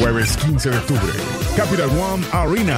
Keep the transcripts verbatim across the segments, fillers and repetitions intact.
Jueves quince de octubre, Capital One Arena.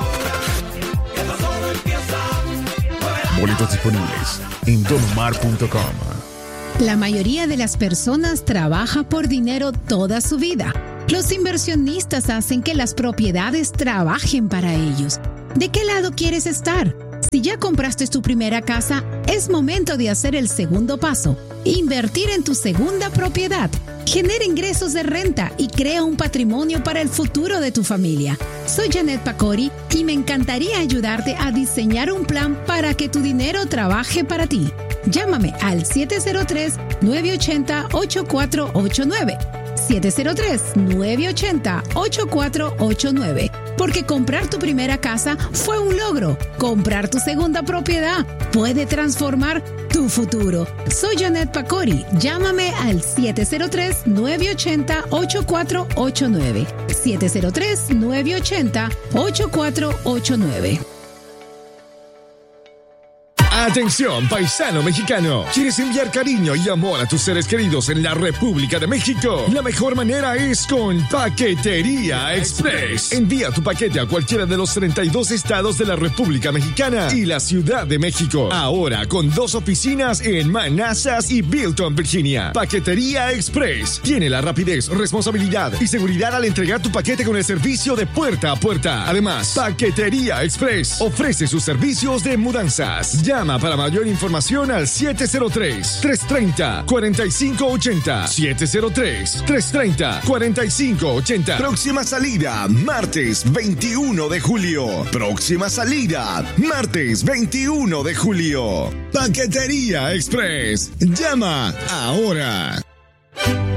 Boletos disponibles en donomar punto com. La mayoría de las personas trabaja por dinero toda su vida. Los inversionistas hacen que las propiedades trabajen para ellos. ¿De qué lado quieres estar? Si ya compraste tu primera casa, es momento de hacer el segundo paso. Invertir en tu segunda propiedad. Genera ingresos de renta y crea un patrimonio para el futuro de tu familia. Soy Janet Pacori y me encantaría ayudarte a diseñar un plan para que tu dinero trabaje para ti. Llámame al siete cero tres, nueve ocho cero, ocho cuatro ocho nueve. siete cero tres, nueve ocho cero, ocho cuatro ocho nueve. Porque comprar tu primera casa fue un logro. Comprar tu segunda propiedad puede transformar tu futuro. Soy Janet Pacori. Llámame al siete cero tres, nueve ocho cero, ocho cuatro ocho nueve. siete cero tres, nueve ocho cero, ocho cuatro ocho nueve. Atención, paisano mexicano. ¿Quieres enviar cariño y amor a tus seres queridos en la República de México? La mejor manera es con Paquetería Express. Envía tu paquete a cualquiera de los treinta y dos estados de la República Mexicana y la Ciudad de México. Ahora con dos oficinas en Manassas y Bilton, Virginia. Paquetería Express tiene la rapidez, responsabilidad y seguridad al entregar tu paquete con el servicio de puerta a puerta. Además, Paquetería Express ofrece sus servicios de mudanzas. Llama para mayor información al siete cero tres, tres tres cero, cuatro cinco ocho cero. siete cero tres, tres tres cero, cuatro cinco ocho cero. Próxima salida, martes veintiuno de julio. Próxima salida, martes veintiuno de julio. Paquetería Express. Llama ahora.